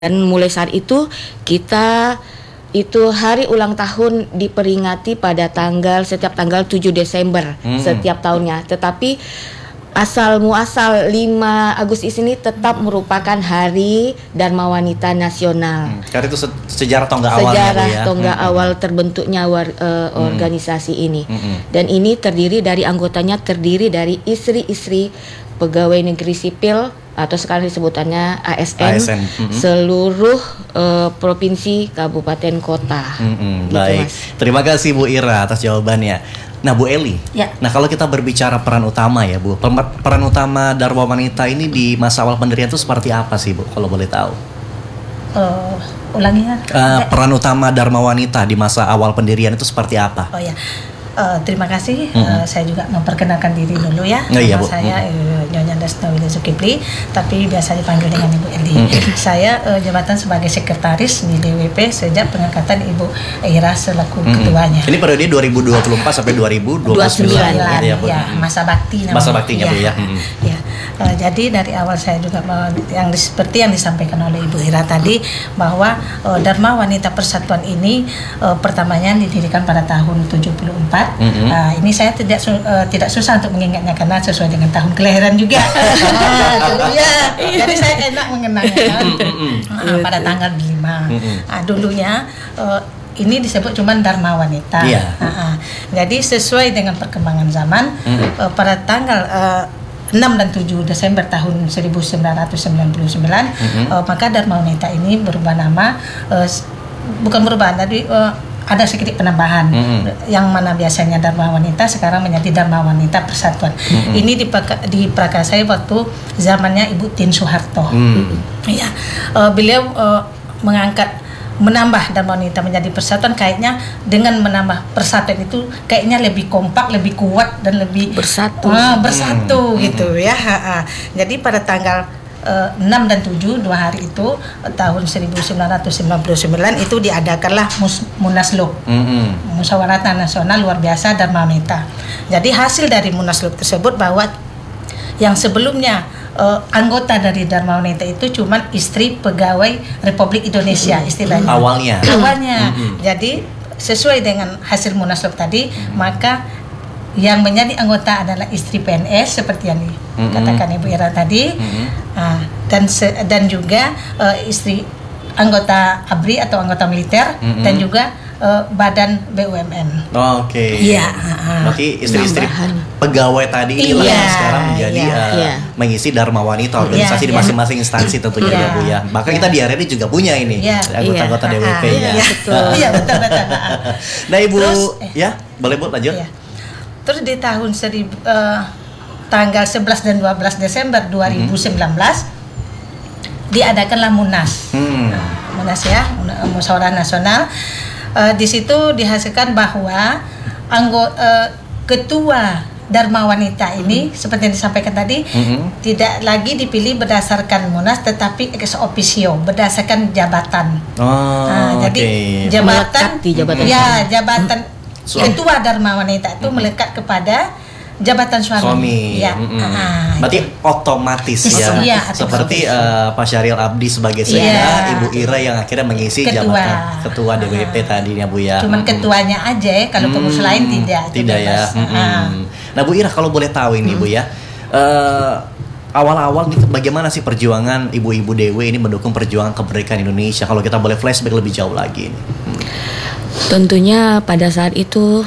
Dan mulai saat itu kita hari ulang tahun diperingati pada setiap tanggal 7 Desember setiap tahunnya. Tetapi asal muasal 5 Agustus ini tetap merupakan Hari Dharma Wanita Nasional. Karena itu sejarah tonggak awalnya, sejarah Bu, ya? tonggak awal terbentuknya organisasi ini. Dan ini anggotanya terdiri dari istri-istri pegawai negeri sipil atau sekarang disebutannya ASN. Seluruh provinsi, kabupaten, kota. Gitu, baik, Mas. Terima kasih Bu Ira atas jawabannya. Nah Bu Eli, nah kalau kita berbicara peran utama ya Bu, peran utama Dharma Wanita ini di masa awal pendirian itu seperti apa sih Bu, kalau boleh tahu? Ulangi ya. Peran utama Dharma Wanita di masa awal pendirian itu seperti apa? Oh ya, terima kasih. Saya juga memperkenalkan diri dulu ya. Iya, Bu. Saya Nyonya Desnawida Zulkifli, tapi biasa dipanggil dengan Ibu Eli. Saya jabatan sebagai sekretaris di DWP sejak pengangkatan Ibu Ira selaku ketuanya. Ini periode 2024 sampai 2029 ya, masa bakti namanya. Masa baktinya Bu ya. Ya. Jadi dari awal saya juga seperti yang disampaikan oleh Ibu Ira tadi, bahwa Dharma Wanita Persatuan ini pertamanya didirikan pada tahun 74. Ini saya tidak susah untuk mengingatnya karena sesuai dengan tahun kelahiran juga. Jadi saya enak mengenangnya pada tanggal 5. Dulunya ini disebut cuman Dharma Wanita. Jadi sesuai dengan perkembangan zaman, pada tanggal 6 dan 7 Desember tahun 1999, maka Dharma Wanita ini berubah nama, bukan berubah, tadi ada sedikit penambahan, yang mana biasanya Dharma Wanita sekarang menjadi Dharma Wanita Persatuan. Ini diprakarsai waktu zamannya Ibu Tien Soeharto. Beliau menambah Dharma Wanita menjadi persatuan, kayaknya dengan menambah persatuan itu kayaknya lebih kompak, lebih kuat dan lebih bersatu gitu ya. Jadi pada tanggal 6 dan 7 2 hari itu tahun 1999 itu diadakanlah Munaslup, Musyawarah Nasional Luar Biasa Dharma Wanita. Jadi hasil dari Munaslup tersebut bahwa yang sebelumnya anggota dari Dharma Wanita itu cuma istri pegawai Republik Indonesia istilahnya. Awalnya. Jadi sesuai dengan hasil Munaslup tadi, maka yang menjadi anggota adalah istri PNS seperti yang dikatakan Ibu Ira tadi, dan juga istri anggota ABRI atau anggota militer, dan juga badan BUMN. Iya. Berarti istri-istri pegawai tadi inilah yang sekarang menjadi mengisi Dharma Wanita organisasi di masing-masing instansi tentunya ya Bu ya. Bahkan kita di RRI juga punya ini anggota-anggota DWP ya. Iya betul. Nah Ibu, terus, boleh Bu lanjut. Terus di tahun tanggal 11 dan 12 Desember 2019 diadakanlah Munas. Munas ya, Musyawarah Nasional. Di situ dihasilkan bahwa ketua Dharma Wanita ini seperti yang disampaikan tadi tidak lagi dipilih berdasarkan Munas, tetapi ex officio berdasarkan jabatan. Jadi jabatan ketua Dharma Wanita itu melekat kepada jabatan suami. Berarti otomatis seperti Pak Syahril Abdi sebagai sekda, Ibu Ira yang akhirnya mengisi jabatan ketua DWP tadinya Bu ya. Cuman ketuanya aja, kalau pengurus lain tidak ya. Nah Bu Ira, kalau boleh tahu ini Bu ya, awal-awal nih bagaimana sih perjuangan ibu-ibu DW ini mendukung perjuangan kemerdekaan Indonesia? Kalau kita boleh flashback lebih jauh lagi ini. Tentunya pada saat itu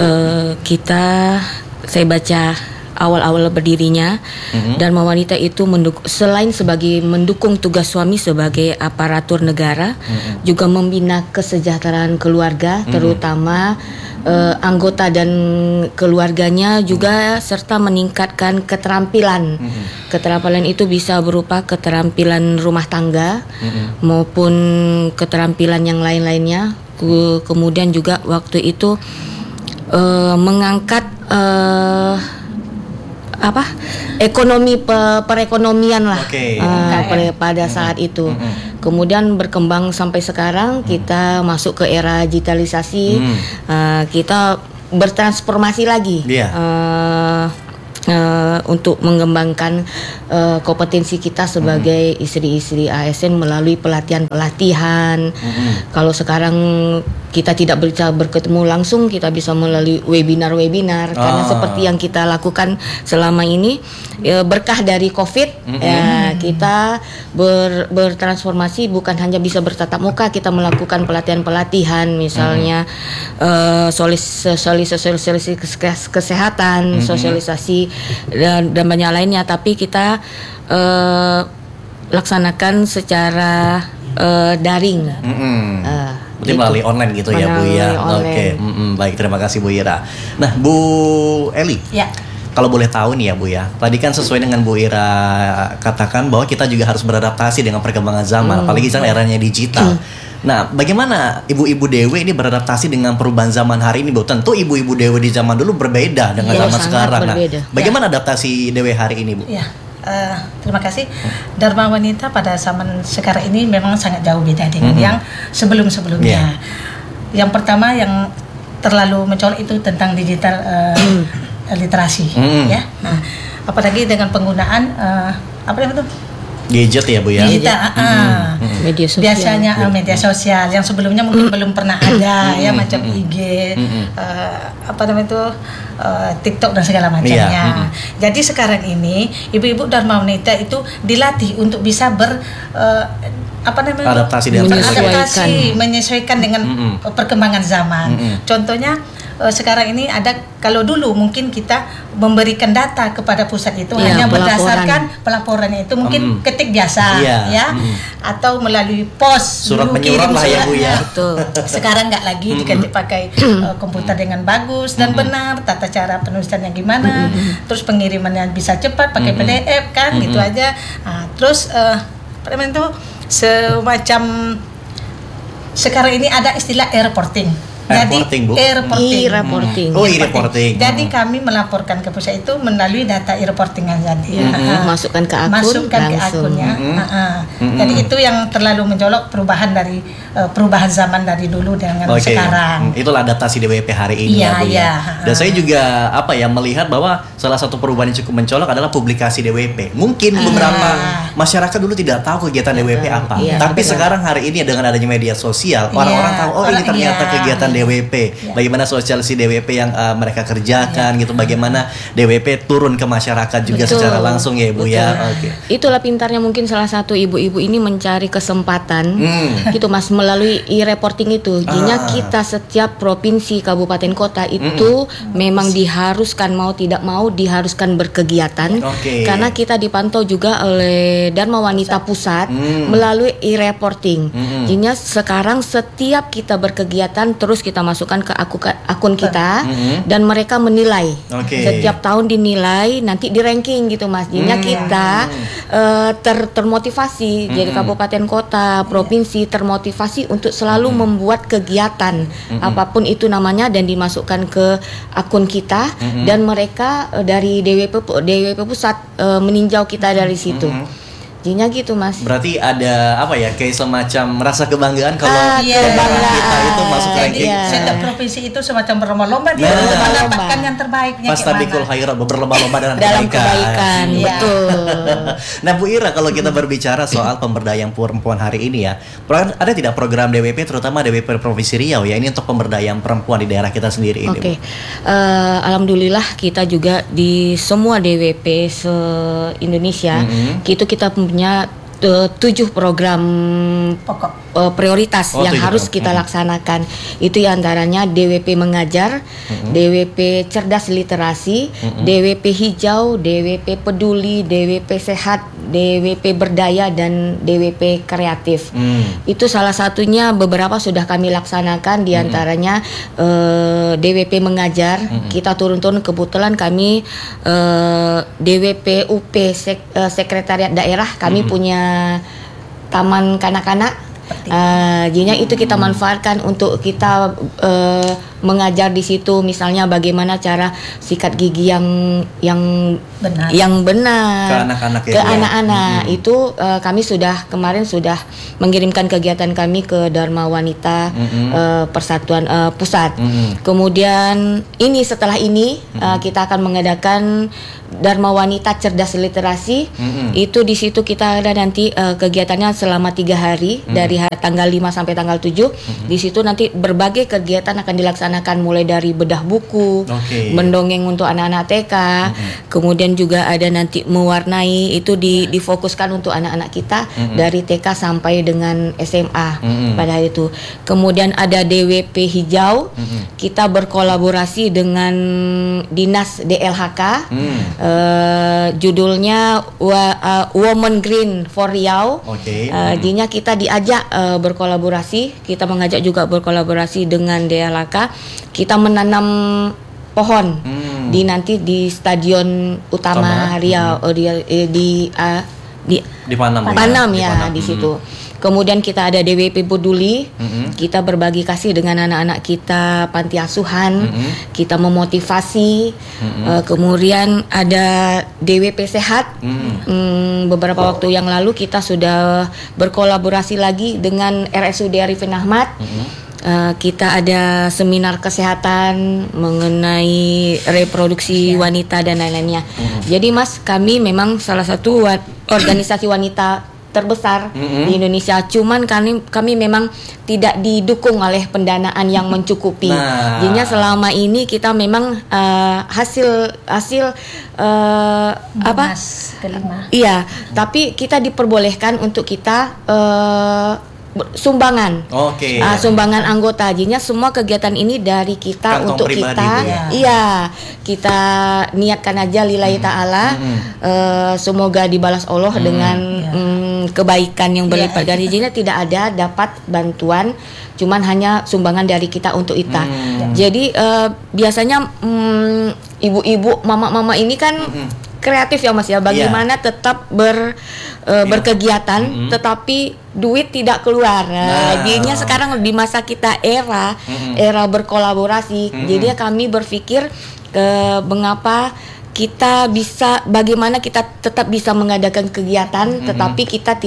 saya baca awal-awal berdirinya Dharma Wanita itu selain sebagai mendukung tugas suami sebagai aparatur negara, juga membina kesejahteraan keluarga, terutama anggota dan keluarganya juga, serta meningkatkan keterampilan. Keterampilan itu bisa berupa keterampilan rumah tangga maupun keterampilan yang lain-lainnya. Kemudian juga waktu itu mengangkat perekonomian lah pada saat itu. Kemudian berkembang sampai sekarang, kita masuk ke era digitalisasi, kita bertransformasi lagi. untuk mengembangkan kompetensi kita sebagai istri-istri ASN melalui pelatihan-pelatihan. Kalau sekarang kita tidak bisa bertemu langsung, kita bisa melalui webinar-webinar karena seperti yang kita lakukan selama ini berkah dari COVID, kita bertransformasi bukan hanya bisa bertatap muka, kita melakukan pelatihan-pelatihan misalnya sosialisasi kesehatan, sosialisasi dan banyak lainnya, tapi kita laksanakan secara daring. Berarti melalui online gitu ya Bu ya. Oke. Baik, terima kasih Bu Ira. Nah Bu Eli, kalau boleh tahu nih ya Bu ya, tadi kan sesuai dengan Bu Ira katakan bahwa kita juga harus beradaptasi dengan perkembangan zaman, apalagi sekarang eranya digital. Nah, bagaimana ibu-ibu Dewe ini beradaptasi dengan perubahan zaman hari ini Bu? Tentu ibu-ibu Dewe di zaman dulu berbeda dengan zaman sekarang. Berbeda. Nah, bagaimana adaptasi Dewe hari ini Bu? Terima kasih. Dharma wanita pada zaman sekarang ini memang sangat jauh beda dengan yang sebelum-sebelumnya. Yang pertama yang terlalu mencolok itu tentang digital literasi, ya. Nah, apalagi dengan penggunaan apa namanya itu? Gadget ya Bu ya. Digital, media sosial. Biasanya media sosial yang sebelumnya mungkin belum pernah ada, ya macam IG, apa namanya itu, TikTok dan segala macamnya. Jadi sekarang ini ibu-ibu Dharma wanita itu dilatih untuk bisa adaptasi menyesuaikan dengan perkembangan zaman. Contohnya sekarang ini ada, kalau dulu mungkin kita memberikan data kepada pusat itu hanya berdasarkan pelaporannya itu mungkin ketik biasa, atau melalui pos, surat menyurat lah ya Bu ya. Sekarang nggak lagi dipakai komputer dengan bagus dan benar, tata cara penulisannya gimana, terus pengirimannya bisa cepat pakai PDF kan, gitu aja. Terus itu semacam sekarang ini ada istilah e-reporting. E-reporting. E-reporting. Jadi kami melaporkan ke pusat itu melalui data e-reporting aja. Masukkan ke akun, ke akunnya. Jadi itu yang terlalu mencolok perubahan zaman dari dulu dengan sekarang. Itulah adaptasi DWP hari ini ya Bu ya. Dan saya juga melihat bahwa salah satu perubahan yang cukup mencolok adalah publikasi DWP. Mungkin beberapa masyarakat dulu tidak tahu kegiatan DWP apa. Tapi sekarang hari ini dengan adanya media sosial, orang-orang tahu ini ternyata kegiatan DWP. Bagaimana sosialisasi DWP yang mereka kerjakan gitu, bagaimana DWP turun ke masyarakat juga secara langsung ya Ibu ya. Itulah pintarnya mungkin salah satu ibu-ibu ini mencari kesempatan gitu Mas melalui e-reporting itu. Jadinya kita setiap provinsi, kabupaten, kota itu memang diharuskan mau tidak mau diharuskan berkegiatan karena kita dipantau juga oleh Dharma Wanita Pusat melalui e-reporting. Jadinya sekarang setiap kita berkegiatan terus kita masukkan ke akun kita dan mereka menilai. Setiap tahun dinilai, nanti di ranking gitu Mas. Jadinya kita termotivasi. Jadi kabupaten, kota, provinsi termotivasi untuk selalu membuat kegiatan apapun itu namanya dan dimasukkan ke akun kita dan mereka dari DWP Pusat meninjau kita dari situ. Jadinya gitu Mas. Berarti ada kayak semacam rasa kebanggaan kalau kita itu masuk ranking. Setiap provinsi itu semacam berlomba-lomba dia mendapatkan yang terbaiknya. Fastabikul khairat, berlomba-lomba dalam kebaikan. Betul. Nah Bu Ira, kalau kita berbicara soal pemberdayaan perempuan hari ini ya, ada tidak program DWP terutama DWP Provinsi Riau ya ini untuk pemberdayaan perempuan di daerah kita sendiri ini? Alhamdulillah kita juga di semua DWP se-Indonesia kita punya 7 program pokok prioritas yang harus kita laksanakan. Itu antaranya DWP Mengajar, DWP Cerdas Literasi, DWP Hijau, DWP Peduli, DWP Sehat, DWP Berdaya, dan DWP Kreatif. Itu salah satunya beberapa sudah kami laksanakan, diantaranya DWP Mengajar. Kita turun-turun, kebetulan kami DWP UP Sekretariat Daerah, kami punya taman kanak-kanak. Jadinya itu kita manfaatkan untuk kita mengajar di situ, misalnya bagaimana cara sikat gigi yang benar ke anak-anak ke anak-anak. Itu kami kemarin sudah mengirimkan kegiatan kami ke Dharma Wanita Persatuan Pusat. Kemudian setelah ini kita akan mengadakan Dharma Wanita Cerdas Literasi. Itu di situ kita ada nanti kegiatannya selama 3 hari dari tanggal 5 sampai tanggal 7. Di situ nanti berbagai kegiatan akan dilaksanakan, mulai dari bedah buku, mendongeng untuk anak-anak TK, kemudian juga ada nanti mewarnai, itu difokuskan untuk anak-anak kita dari TK sampai dengan SMA pada hari itu. Kemudian ada DWP Hijau, kita berkolaborasi dengan Dinas DLHK. Judulnya Women Green for Riau. Jadinya kita diajak berkolaborasi, kita mengajak juga berkolaborasi dengan DLHK. Kita menanam pohon nanti di Stadion Utama Riau, di Panam ya, di situ. Kemudian kita ada DWP Peduli, kita berbagi kasih dengan anak-anak kita panti asuhan, kita memotivasi. Kemudian ada DWP Sehat. Beberapa waktu yang lalu kita sudah berkolaborasi lagi dengan RSUD Arifin Ahmad. Kita ada seminar kesehatan mengenai reproduksi wanita dan lain-lainnya. Jadi Mas, kami memang salah satu organisasi wanita terbesar di Indonesia, cuman kami memang tidak didukung oleh pendanaan yang mencukupi. Jadinya selama ini kita memang hasil kelima. Iya, tapi kita diperbolehkan untuk kita sumbangan. Sumbangan anggota. Jadinya semua kegiatan ini dari kita kantong untuk kita. Iya, kita niatkan aja lillahi ta'ala. Semoga dibalas Allah dengan kebaikan yang berlipat. Dari jadinya tidak ada dapat bantuan, cuman hanya sumbangan dari kita untuk kita. Jadi biasanya ibu-ibu, mama-mama ini kan kreatif ya Mas ya, bagaimana tetap berkegiatan tetapi duit tidak keluar. Jadinya sekarang di masa kita era berkolaborasi, jadi kami berpikir mengapa bagaimana kita tetap bisa mengadakan kegiatan tetapi kita